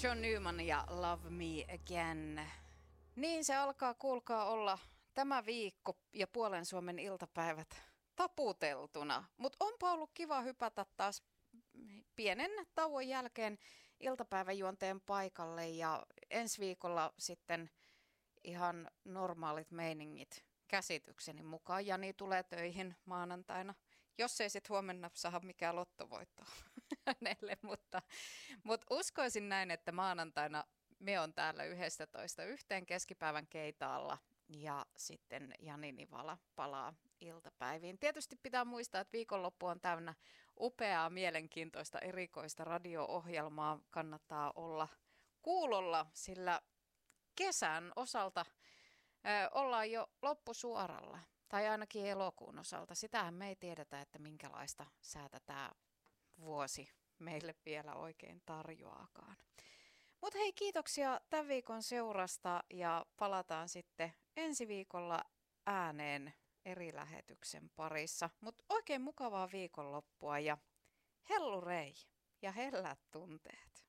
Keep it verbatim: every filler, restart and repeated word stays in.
John Newman ja Love Me Again. Niin se alkaa, kuulkaa, olla tämä viikko ja puolen Suomen iltapäivät taputeltuna. Mutta onpa ollut kiva hypätä taas pienen tauon jälkeen iltapäiväjuonteen paikalle ja ensi viikolla sitten ihan normaalit meiningit käsitykseni mukaan. Jani tulee töihin maanantaina, jos ei sitten huomenna saa mikään lottovoitto hänelle, mutta, mutta uskoisin näin, että maanantaina me on täällä yhdestoista yhteen keskipäivän keitaalla ja sitten Jani Nivala palaa iltapäiviin. Tietysti pitää muistaa, että viikonloppu on täynnä upeaa, mielenkiintoista, erikoista radio-ohjelmaa. Kannattaa olla kuulolla, sillä kesän osalta ö, ollaan jo loppusuoralla, tai ainakin elokuun osalta. Sitähän me ei tiedetä, että minkälaista säätä tämä vuosi meille vielä oikein tarjoaakaan. Mutta hei, kiitoksia tämän viikon seurasta ja palataan sitten ensi viikolla ääneen eri lähetyksen parissa. Mutta oikein mukavaa viikonloppua ja hellurei ja hellät tunteet.